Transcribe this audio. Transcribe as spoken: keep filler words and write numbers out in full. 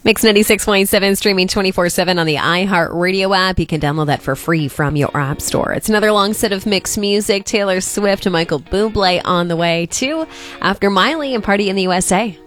Mix ninety-six point seven streaming twenty-four seven on the iHeartRadio app. You can download that for free from your app store. It's another long set of mixed music. Taylor Swift and Michael Bublé on the way too. After Miley and Party in the U S A.